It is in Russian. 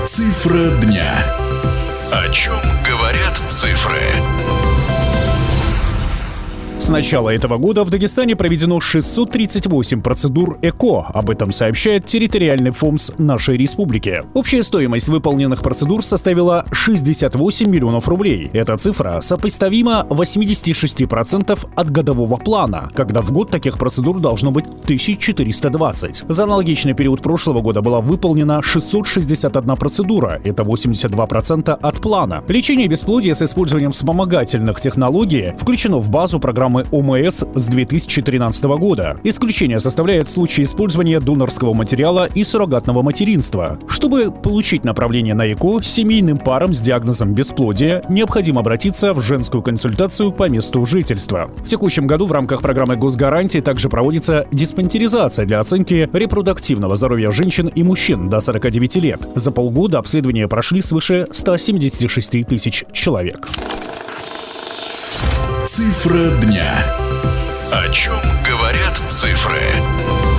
Цифра дня. О чем говорят цифры? С начала этого года в Дагестане проведено 638 процедур ЭКО. Об этом сообщает территориальный ФОМС нашей республики. Общая стоимость выполненных процедур составила 68 миллионов рублей. Эта цифра сопоставима 86% от годового плана, когда в год таких процедур должно быть 1420. За аналогичный период прошлого года была выполнена 661 процедура. Это 82% от плана. Лечение бесплодия с использованием вспомогательных технологий включено в базу программы ОМС с 2013 года. Исключение составляет случай использования донорского материала и суррогатного материнства. Чтобы получить направление на ЭКО, семейным парам с диагнозом бесплодия необходимо обратиться в женскую консультацию по месту жительства. В текущем году в рамках программы госгарантии также проводится диспансеризация для оценки репродуктивного здоровья женщин и мужчин до 49 лет. За полгода обследования прошли свыше 176 тысяч человек. Цифра дня. О чем говорят цифры?